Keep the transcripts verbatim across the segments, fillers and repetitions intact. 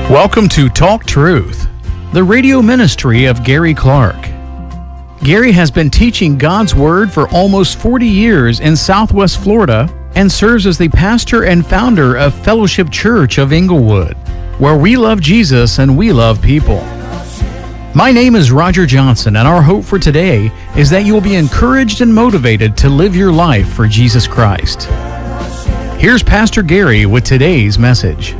Welcome to Talk Truth, the radio ministry of Gary Clark. Gary has been teaching God's Word for almost forty years in Southwest Florida and serves as the pastor and founder of Fellowship Church of Inglewood, where we love Jesus and we love people. My name is Roger Johnson, and our hope for today is that you will be encouraged and motivated to live your life for Jesus Christ. Here's Pastor Gary with today's message.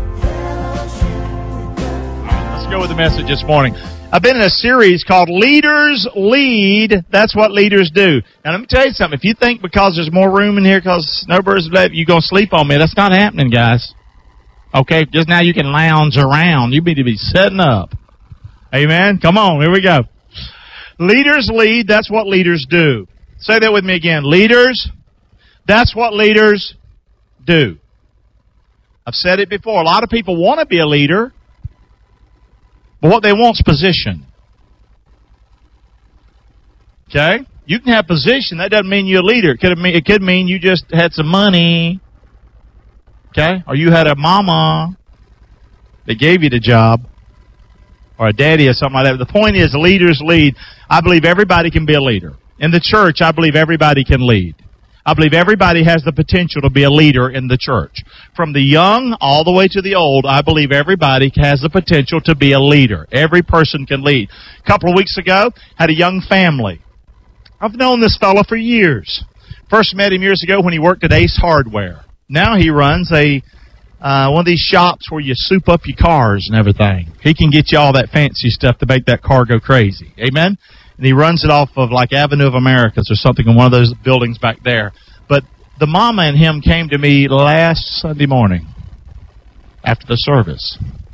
Go with the message this morning. I've been in a series called Leaders Lead. That's what leaders do. Now, let me tell you something. If you think because there's more room in here because Snowbird's left, you're going to sleep on me, that's not happening, guys. Okay? Just now you can lounge around. You need to be setting up. Amen? Come on. Here we go. Leaders lead. That's what leaders do. Say that with me again. Leaders. That's what leaders do. I've said it before. A lot of people want to be a leader. But what they want is position. Okay? You can have position. That doesn't mean you're a leader. It could mean, it could mean you just had some money. Okay? Or you had a mama that gave you the job. Or a daddy or something like that. The point is, leaders lead. I believe everybody can be a leader. In the church, I believe everybody can lead. I believe everybody has the potential to be a leader in the church. From the young all the way to the old, I believe everybody has the potential to be a leader. Every person can lead. A couple of weeks ago, had a young family. I've known this fellow for years. First met him years ago when he worked at Ace Hardware. Now he runs a uh, one of these shops where you soup up your cars and everything. He can get you all that fancy stuff to make that car go crazy. Amen? And he runs it off of like Avenue of Americas or something in one of those buildings back there. But the mama and him came to me last Sunday morning after the service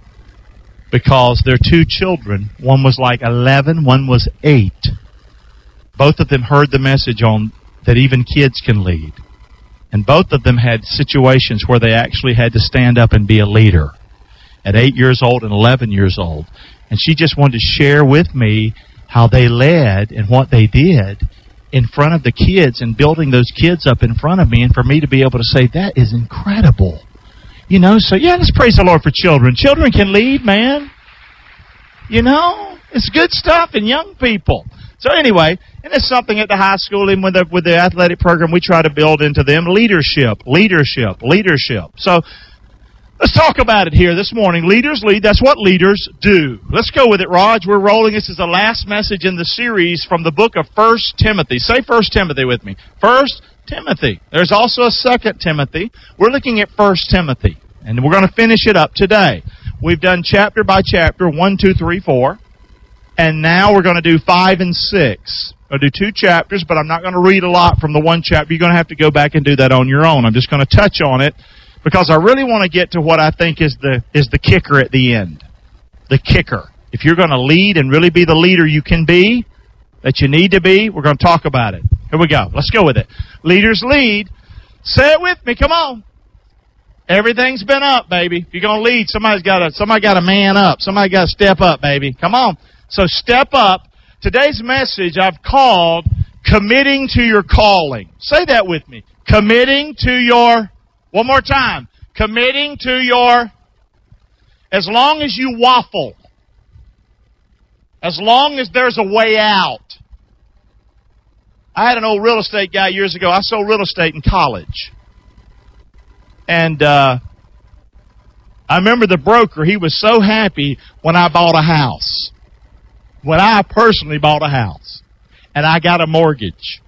because their two children, one was like eleven, one was eight. Both of them heard the message on that even kids can lead. And both of them had situations where they actually had to stand up and be a leader at eight years old and eleven years old. And she just wanted to share with me how they led and what they did in front of the kids and building those kids up in front of me, and for me to be able to say, that is incredible. You know, so yeah, let's praise the Lord for children. Children can lead, man. You know, it's good stuff in young people. So anyway, and it's something at the high school and with the, with the athletic program we try to build into them. Leadership, leadership, leadership. So let's talk about it here this morning. Leaders lead. That's what leaders do. Let's go with it, Raj. We're rolling. This is the last message in the series from the book of First Timothy. Say First Timothy with me. First Timothy. There's also a Second Timothy. We're looking at First Timothy, and we're going to finish it up today. We've done chapter by chapter, one, two, three, four, and now we're going to do five and six. I'll do two chapters, but I'm not going to read a lot from the one chapter. You're going to have to go back and do that on your own. I'm just going to touch on it, because I really want to get to what I think is the is the kicker at the end. The kicker. If you're going to lead and really be the leader you can be, that you need to be, we're going to talk about it. Here we go. Let's go with it. Leaders lead. Say it with me. Come on. Everything's been up, baby. If you're going to lead, somebody's got to somebody got to man up. Somebody got to step up, baby. Come on. So step up. Today's message I've called Committing to Your Calling. Say that with me. Committing to your One more time. Committing to your, as long as you waffle, as long as there's a way out. I had an old real estate guy years ago. I sold real estate in college. And uh, I remember the broker, he was so happy when I bought a house. When I personally bought a house. And I got a mortgage.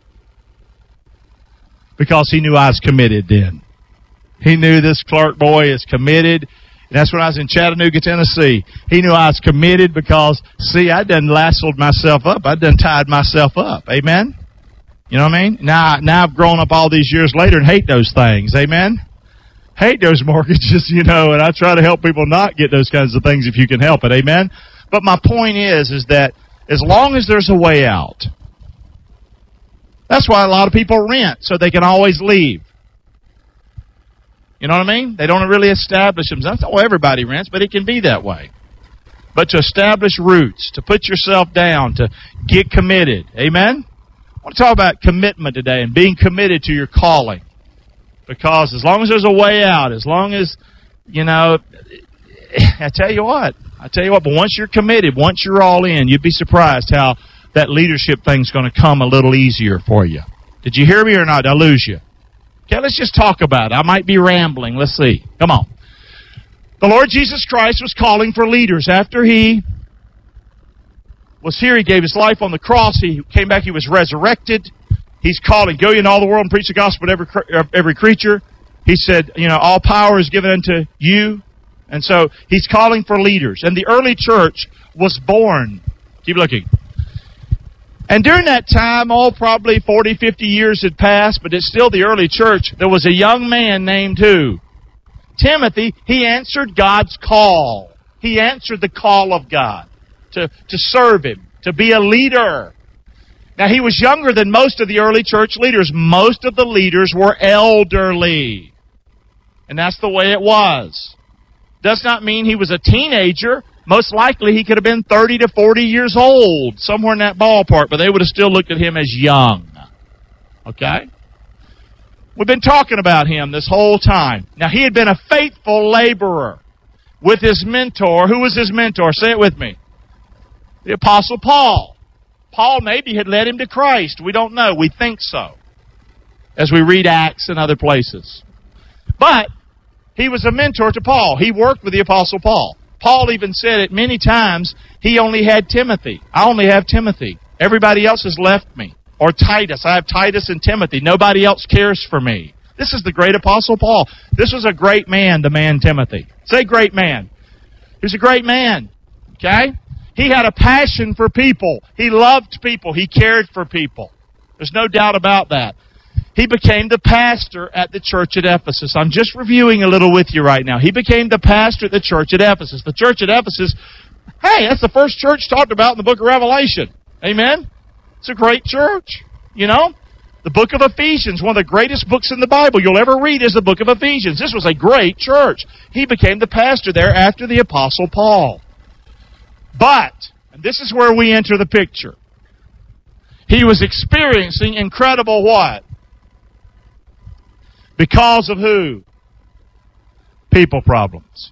Because he knew I was committed then. He knew this Clark boy is committed. And that's when I was in Chattanooga, Tennessee. He knew I was committed because, see, I done lassoed myself up. I done tied myself up. Amen? You know what I mean? Now, now I've grown up all these years later and hate those things. Amen? Hate those mortgages, you know, and I try to help people not get those kinds of things if you can help it. Amen? But my point is, is that as long as there's a way out, that's why a lot of people rent, so they can always leave. You know what I mean? They don't really establish themselves. That's not why everybody rents, but it can be that way. But to establish roots, to put yourself down, to get committed. Amen? I want to talk about commitment today and being committed to your calling. Because as long as there's a way out, as long as, you know, I tell you what, I tell you what, but once you're committed, once you're all in, you'd be surprised how that leadership thing's going to come a little easier for you. Did you hear me or not? Did I lose you? Okay, let's just talk about it. I might be rambling. Let's see. Come on. The Lord Jesus Christ was calling for leaders. After He was here, He gave His life on the cross. He came back. He was resurrected. He's calling, go ye into all the world and preach the gospel to every, every creature. He said, you know, all power is given unto you. And so He's calling for leaders. And the early church was born. Keep looking. And during that time, oh, probably forty, fifty years had passed, but it's still the early church. There was a young man named who? Timothy. He answered God's call. He answered the call of God to, to serve Him, to be a leader. Now, he was younger than most of the early church leaders. Most of the leaders were elderly. And that's the way it was. Does not mean he was a teenager. Most likely he could have been thirty to forty years old, somewhere in that ballpark, but they would have still looked at him as young. Okay? We've been talking about him this whole time. Now, he had been a faithful laborer with his mentor. Who was his mentor? Say it with me. The Apostle Paul. Paul maybe had led him to Christ. We don't know. We think so, as we read Acts and other places. But he was a mentor to Paul. He worked with the Apostle Paul. Paul even said it many times, he only had Timothy. I only have Timothy. Everybody else has left me. Or Titus. I have Titus and Timothy. Nobody else cares for me. This is the great Apostle Paul. This was a great man, the man Timothy. Say great man. He was a great man. Okay? He had a passion for people. He loved people. He cared for people. There's no doubt about that. He became the pastor at the church at Ephesus. I'm just reviewing a little with you right now. He became the pastor at the church at Ephesus. The church at Ephesus, hey, that's the first church talked about in the book of Revelation. Amen? It's a great church, you know? The book of Ephesians, one of the greatest books in the Bible you'll ever read is the book of Ephesians. This was a great church. He became the pastor there after the Apostle Paul. But, and this is where we enter the picture, he was experiencing incredible what? Because of who? People problems.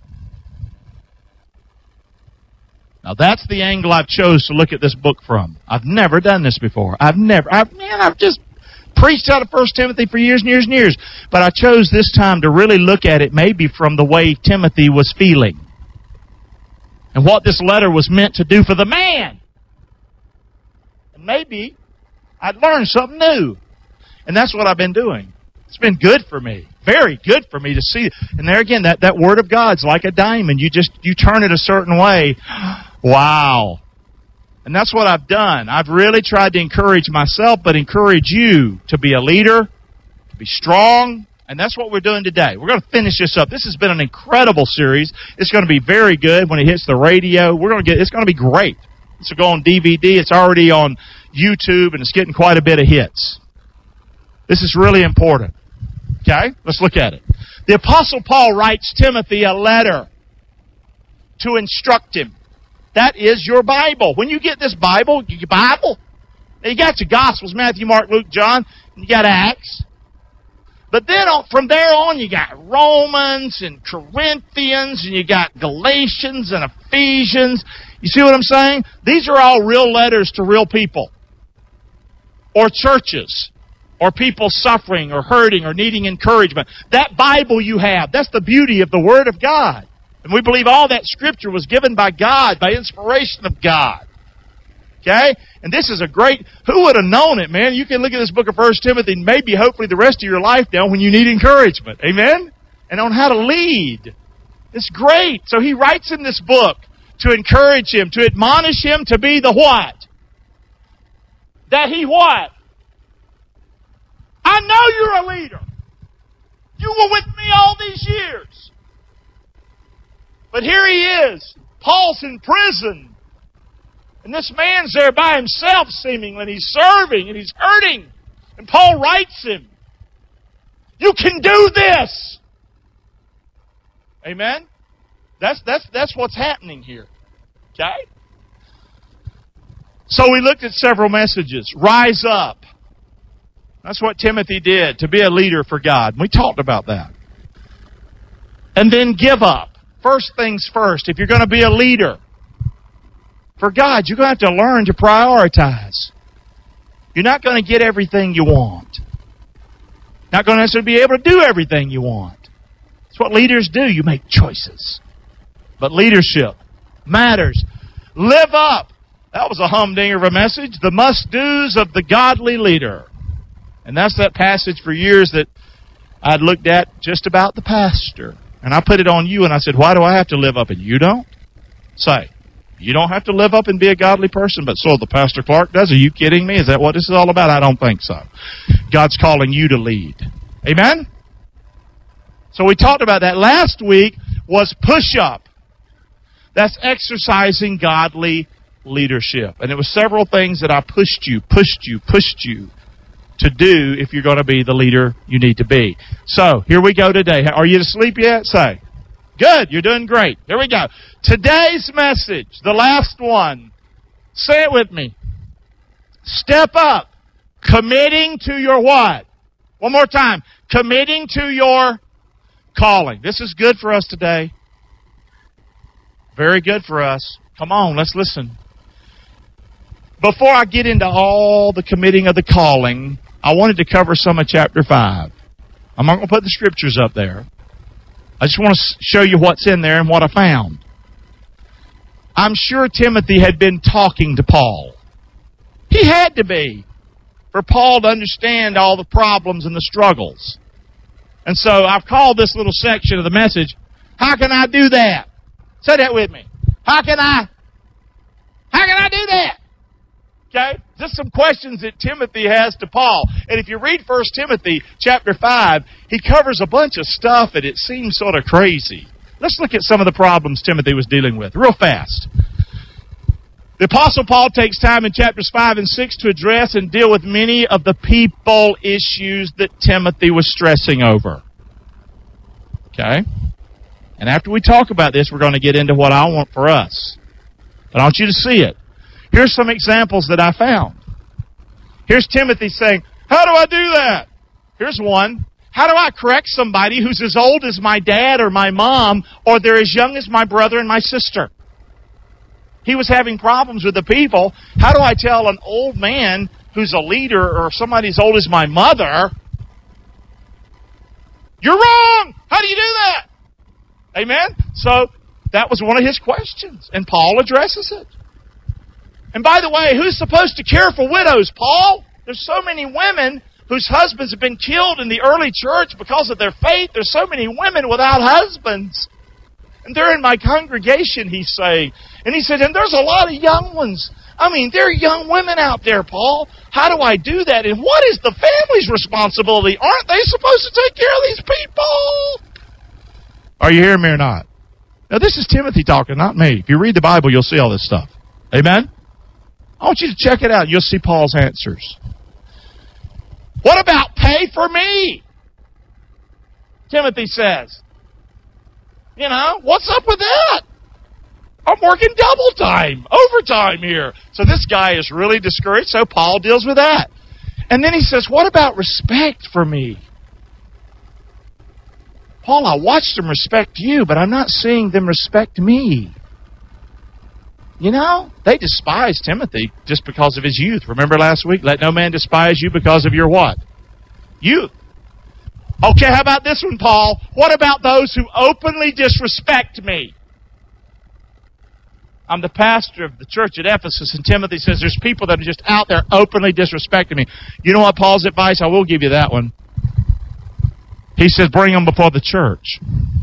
Now that's the angle I've chose to look at this book from. I've never done this before. I've never, I've, man, I've just preached out of First Timothy for years and years and years. But I chose this time to really look at it maybe from the way Timothy was feeling. And what this letter was meant to do for the man. And maybe I'd learn something new. And that's what I've been doing. It's been good for me. Very good for me to see. And there again, that, that Word of God's like a diamond. You just, you turn it a certain way. Wow. And that's what I've done. I've really tried to encourage myself, but encourage you to be a leader, to be strong. And that's what we're doing today. We're going to finish this up. This has been an incredible series. It's going to be very good when it hits the radio. We're going to get, it's going to be great. This will go on D V D. It's already on YouTube, and it's getting quite a bit of hits. This is really important. Okay? Let's look at it. The Apostle Paul writes Timothy a letter to instruct him. That is your Bible. When you get this Bible, your Bible, you got your Gospels, Matthew, Mark, Luke, John, and you got Acts. But then from there on, you got Romans and Corinthians, and you got Galatians and Ephesians. You see what I'm saying? These are all real letters to real people. Or churches. Or people suffering or hurting or needing encouragement. That Bible you have, that's the beauty of the Word of God. And we believe all that Scripture was given by God, by inspiration of God. Okay? And this is a great, who would have known it, man? You can look at this book of First Timothy and maybe hopefully the rest of your life now when you need encouragement. Amen? And on how to lead. It's great. So he writes in this book to encourage him, to admonish him to be the what? That he what? I know you're a leader. You were with me all these years. But here he is. Paul's in prison. And this man's there by himself seemingly. And he's serving and he's hurting. And Paul writes him. You can do this. Amen? That's, that's, that's what's happening here. Okay? So we looked at several messages. Rise up. That's what Timothy did, to be a leader for God. We talked about that. And then give up. first things first. If you're going to be a leader for God, you're going to have to learn to prioritize. You're not going to get everything you want. Not going to necessarily be able to do everything you want. That's what leaders do. You make choices. But leadership matters. Live up. That was a humdinger of a message. The must-dos of the godly leader. And that's that passage for years that I'd looked at just about the pastor. And I put it on you and I said, why do I have to live up and you don't? Say, you don't have to live up and be a godly person, but so the Pastor Clark does. Are you kidding me? Is that what this is all about? I don't think so. God's calling you to lead. Amen? So we talked about that. Last week was push-up. That's exercising godly leadership. And it was several things that I pushed you, pushed you, pushed you to do if you're going to be the leader you need to be. So, here we go today. Are you asleep yet? Say. Good. You're doing great. Here we go. Today's message, the last one. Say it with me. Step up. Committing to your what? One more time. Committing to your calling. This is good for us today. Very good for us. Come on, let's listen. Before I get into all the committing of the calling, I wanted to cover some of chapter five. I'm not going to put the scriptures up there. I just want to show you what's in there and what I found. I'm sure Timothy had been talking to Paul. He had to be, for Paul to understand all the problems and the struggles. And so I've called this little section of the message, How Can I Do That? Say that with me. How can I, how can I do that? Okay? Just some questions that Timothy has to Paul. And if you read First Timothy chapter five, he covers a bunch of stuff and it seems sort of crazy. Let's look at some of the problems Timothy was dealing with real fast. The Apostle Paul takes time in chapters five and six to address and deal with many of the people issues that Timothy was stressing over. Okay? And after we talk about this, we're going to get into what I want for us. But I want you to see it. Here's some examples that I found. Here's Timothy saying, how do I do that? Here's one. How do I correct somebody who's as old as my dad or my mom, or they're as young as my brother and my sister? He was having problems with the people. How do I tell an old man who's a leader or somebody as old as my mother, you're wrong! How do you do that? Amen? So, that was one of his questions. And Paul addresses it. And by the way, who's supposed to care for widows, Paul? There's so many women whose husbands have been killed in the early church because of their faith. There's so many women without husbands. And they're in my congregation, he's saying. And he said, and there's a lot of young ones. I mean, there are young women out there, Paul. How do I do that? And what is the family's responsibility? Aren't they supposed to take care of these people? Are you hearing me or not? Now, this is Timothy talking, not me. If you read the Bible, you'll see all this stuff. Amen? I want you to check it out. You'll see Paul's answers. What about pay for me? Timothy says. You know, what's up with that? I'm working double time, overtime here. So this guy is really discouraged, so Paul deals with that. And then he says, what about respect for me? Paul, I watched them respect you, but I'm not seeing them respect me. You know, they despise Timothy just because of his youth. Remember last week? Let no man despise you because of your what? Youth. Okay, how about this one, Paul? What about those who openly disrespect me? I'm the pastor of the church at Ephesus, and Timothy says there's people that are just out there openly disrespecting me. You know what Paul's advice? I will give you that one. He says, bring them before the church.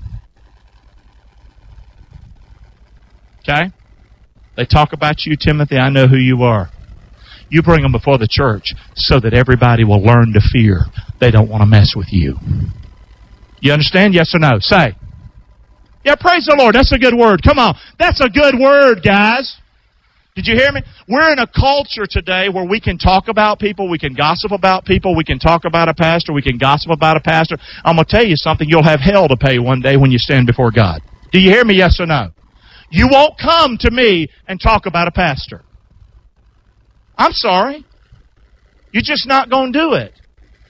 Okay? They talk about you, Timothy. I know who you are. You bring them before the church so that everybody will learn to fear. They don't want to mess with you. You understand? Yes or no? Say. Yeah, praise the Lord. That's a good word. Come on. That's a good word, guys. Did you hear me? We're in a culture today where we can talk about people, we can gossip about people, we can talk about a pastor, we can gossip about a pastor. I'm going to tell you something. You'll have hell to pay one day when you stand before God. Do you hear me? Yes or no? You won't come to me and talk about a pastor. I'm sorry. You're just not going to do it.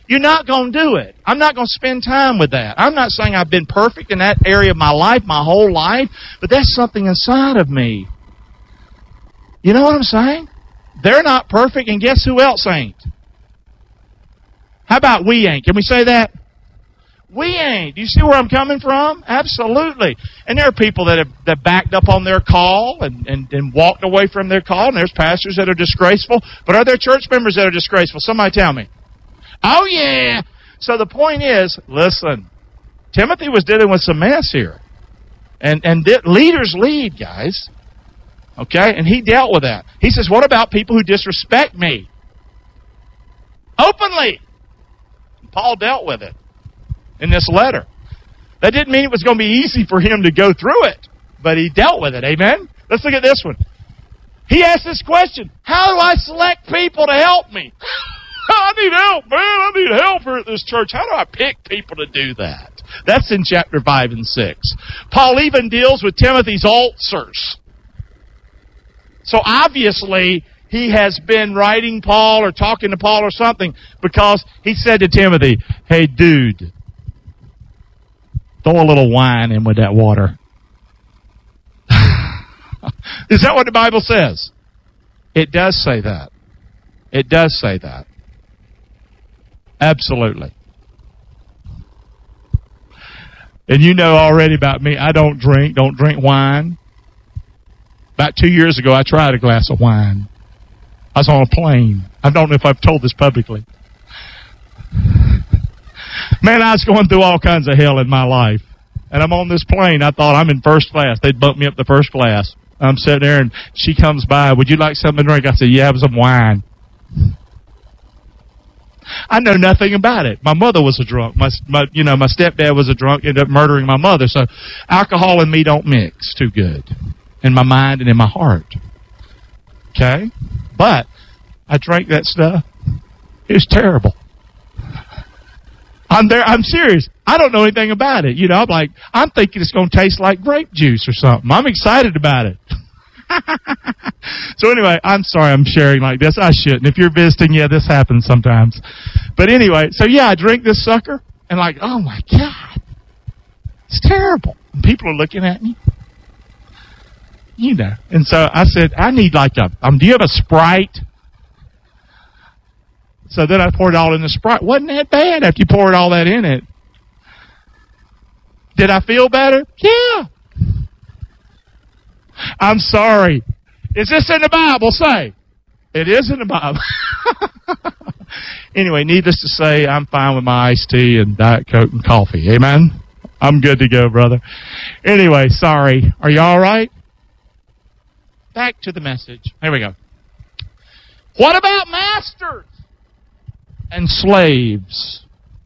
You're not going to do it. I'm not going to spend time with that. I'm not saying I've been perfect in that area of my life, my whole life, but that's something inside of me. You know what I'm saying? They're not perfect, and guess who else ain't? How about we ain't? Can we say that? We ain't. Do you see where I'm coming from? Absolutely. And there are people that have that backed up on their call and, and, and walked away from their call, and there's pastors that are disgraceful. But are there church members that are disgraceful? Somebody tell me. Oh, yeah. So the point is, listen, Timothy was dealing with some mess here. And, and th- leaders lead, guys. Okay? And he dealt with that. He says, what about people who disrespect me? Openly. Paul dealt with it in this letter. That didn't mean it was going to be easy for him to go through it, but he dealt with it. Amen? Let's look at this one. He asked this question, how do I select people to help me? I need help, man. I need help here at this church. How do I pick people to do that? That's in chapter five and six. Paul even deals with Timothy's ulcers. So obviously, he has been writing Paul or talking to Paul or something because he said to Timothy, hey, dude, throw a little wine in with that water. Is that what the Bible says? It does say that. It does say that. Absolutely. And you know already about me, I don't drink, don't drink wine. About two years ago, I tried a glass of wine. I was on a plane. I don't know if I've told this publicly. Man, I was going through all kinds of hell in my life. And I'm on this plane. I thought I'm in first class. They'd bump me up to first class. I'm sitting there, and she comes by. Would you like something to drink? I said, yeah, have some wine. I know nothing about it. My mother was a drunk. My, my, you know, my stepdad was a drunk, ended up murdering my mother. So alcohol and me don't mix too good in my mind and in my heart. Okay? But I drank that stuff. It was terrible. I'm there. I'm serious. I don't know anything about it. You know, I'm like, I'm thinking it's going to taste like grape juice or something. I'm excited about it. So anyway, I'm sorry I'm sharing like this. I shouldn't. If you're visiting, yeah, this happens sometimes. But anyway, so yeah, I drink this sucker, and like, oh my God, it's terrible. And people are looking at me. You know. And so I said, I need like a, um, do you have a Sprite? So then I poured it all in the Sprite. Wasn't that bad after you poured all that in it? Did I feel better? Yeah. I'm sorry. Is this in the Bible? Say. It is in the Bible. Anyway, needless to say, I'm fine with my iced tea and Diet Coke and coffee. Amen? I'm good to go, brother. Anyway, sorry. Are you all right? Back to the message. Here we go. What about masters and slaves?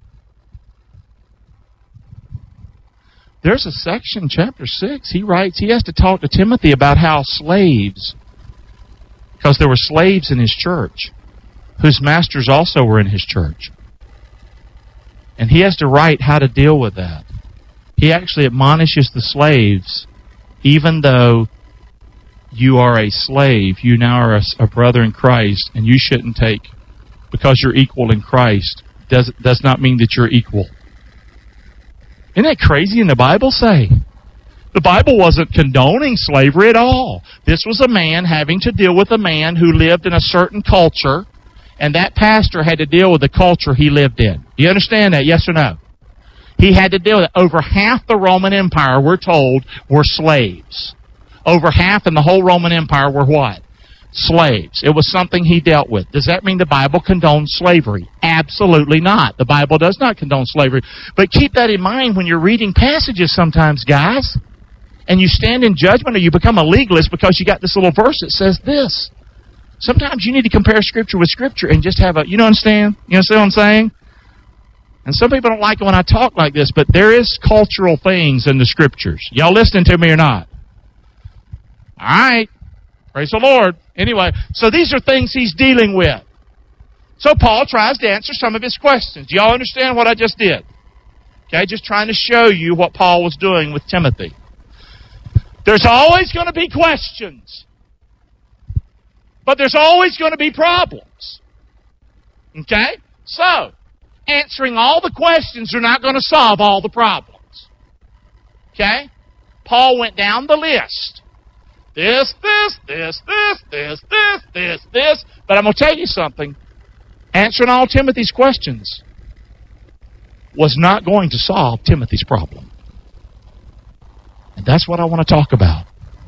There's a section, chapter six, he writes, he has to talk to Timothy about how slaves, because there were slaves in his church, whose masters also were in his church. And he has to write how to deal with that. He actually admonishes the slaves, even though you are a slave, you now are a, a brother in Christ, and you shouldn't take, because you're equal in Christ, does, does not mean that you're equal. Isn't that crazy in the Bible say? The Bible wasn't condoning slavery at all. This was a man having to deal with a man who lived in a certain culture, and that pastor had to deal with the culture he lived in. Do you understand that, yes or no? He had to deal with it. Over half the Roman Empire, we're told, were slaves. Over half in the whole Roman Empire were what? Slaves. It was something he dealt with. Does that mean the Bible condones slavery? Absolutely not. The Bible does not condone slavery. But keep that in mind when you're reading passages sometimes, guys. And you stand in judgment or you become a legalist because you got this little verse that says this. Sometimes you need to compare Scripture with Scripture and just have a, you know understand? You understand what I'm saying? And some people don't like it when I talk like this, but there is cultural things in the Scriptures. Y'all listening to me or not? All right. Praise the Lord. Anyway, so these are things he's dealing with. So Paul tries to answer some of his questions. Do y'all understand what I just did? Okay, just trying to show you what Paul was doing with Timothy. There's always going to be questions. But there's always going to be problems. Okay? So, answering all the questions are not going to solve all the problems. Okay? Paul went down the list. This, this, this, this, this, this, this, this. But I'm going to tell you something. Answering all Timothy's questions was not going to solve Timothy's problem. And that's what I want to talk about.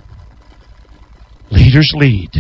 Leaders lead.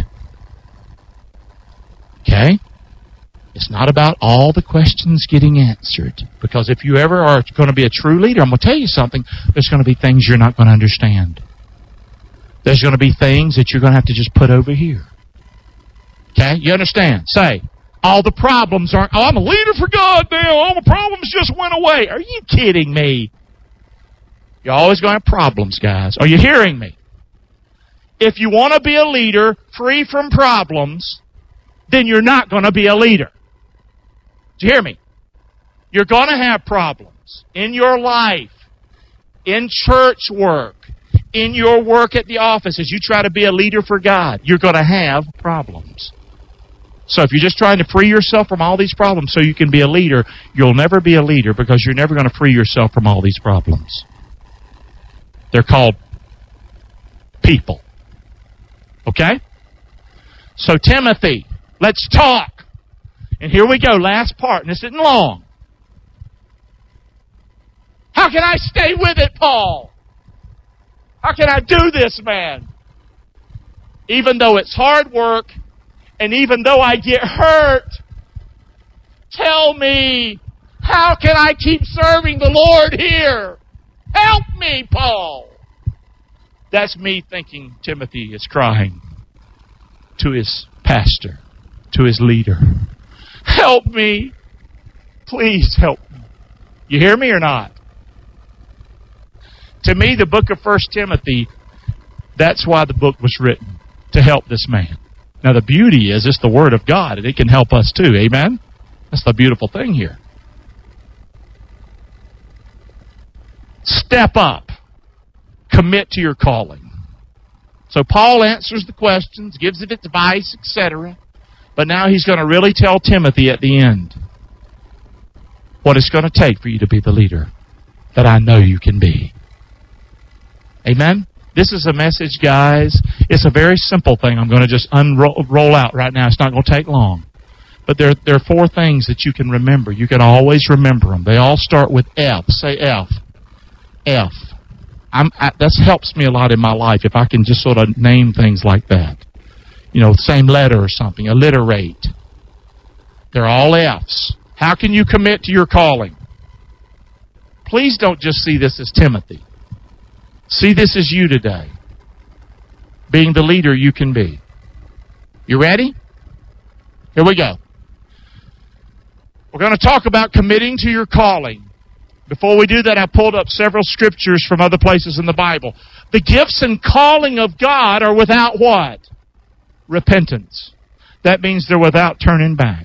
Okay? It's not about all the questions getting answered. Because if you ever are going to be a true leader, I'm going to tell you something, there's going to be things you're not going to understand. There's going to be things that you're going to have to just put over here. Okay? You understand? Say, all the problems aren't, oh, I'm a leader for God now. All the problems just went away. Are you kidding me? You're always going to have problems, guys. Are you hearing me? If you want to be a leader free from problems, then you're not going to be a leader. Do you hear me? You're going to have problems in your life, in church work, in your work at the office as you try to be a leader for God. You're going to have problems. So if you're just trying to free yourself from all these problems so you can be a leader, you'll never be a leader because you're never going to free yourself from all these problems. They're called people. Okay? So Timothy, let's talk. And here we go, last part, and this isn't long. How can I stay with it, Paul? How can I do this, man? Even though it's hard work, and even though I get hurt, tell me, how can I keep serving the Lord here? Help me, Paul. That's me thinking Timothy is crying to his pastor, to his leader. Help me. Please help me. You hear me or not? To me, the book of First Timothy, that's why the book was written, to help this man. Now, the beauty is it's the Word of God, and it can help us too. Amen? That's the beautiful thing here. Step up. Commit to your calling. So Paul answers the questions, gives it advice, et cetera. But now he's going to really tell Timothy at the end what it's going to take for you to be the leader that I know you can be. Amen? This is a message, guys. It's a very simple thing. I'm going to just unroll roll out right now. It's not going to take long. But there, there are four things that you can remember. You can always remember them. They all start with F. Say F. F. I'm, I, that helps me a lot in my life if I can just sort of name things like that. You know, same letter or something. Alliterate. They're all F's. How can you commit to your calling? Please don't just see this as Timothy. See this as you today. Being the leader you can be. You ready? Here we go. We're going to talk about committing to your calling. Before we do that, I pulled up several scriptures from other places in the Bible. The gifts and calling of God are without what? Repentance. That means they're without turning back.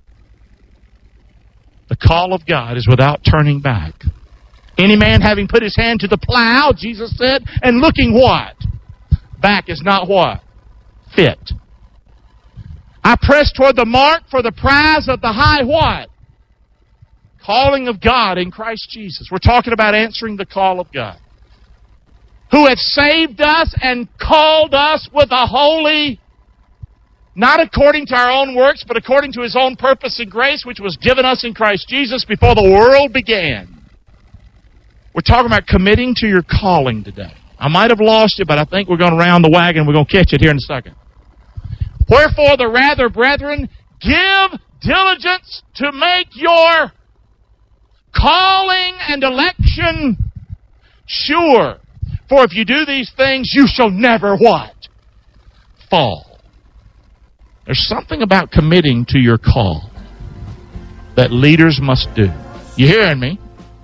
The call of God is without turning back. Any man having put his hand to the plow, Jesus said, and looking what? Back is not what? Fit. I press toward the mark for the prize of the high what? Calling of God in Christ Jesus. We're talking about answering the call of God. Who hath saved us and called us with a holy, not according to our own works, but according to His own purpose and grace, which was given us in Christ Jesus before the world began. We're talking about committing to your calling today. I might have lost you, but I think we're going to round the wagon. We're going to catch it here in a second. Wherefore the rather, brethren, give diligence to make your calling and election sure. For if you do these things, you shall never what? Fall. There's something about committing to your call that leaders must do. You hearing me?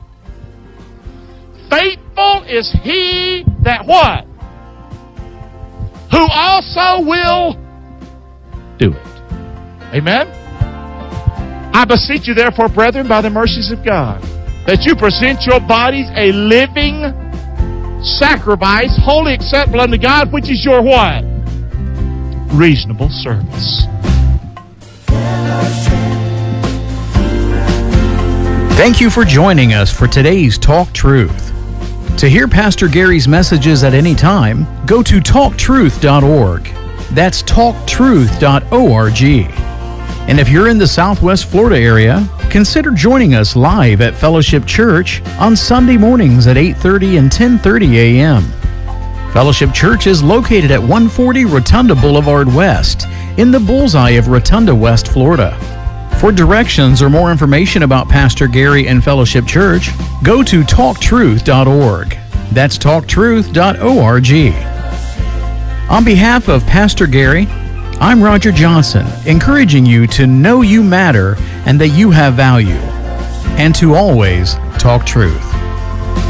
Faithful is he that what? Who also will do it. Amen? I beseech you therefore, brethren, by the mercies of God, that you present your bodies a living sacrifice, wholly acceptable unto God, which is your what? Reasonable service. Thank you for joining us for today's Talk Truth. To hear Pastor Gary's messages at any time, go to talk truth dot org. That's talk truth dot org. And if you're in the Southwest Florida area, consider joining us live at Fellowship Church on Sunday mornings at eight thirty and ten thirty a.m. Fellowship Church is located at one forty Rotunda Boulevard West in the bullseye of Rotunda, West Florida. For directions or more information about Pastor Gary and Fellowship Church, go to talk truth dot org. That's talk truth dot org. On behalf of Pastor Gary, I'm Roger Johnson, encouraging you to know you matter and that you have value, and to always talk truth.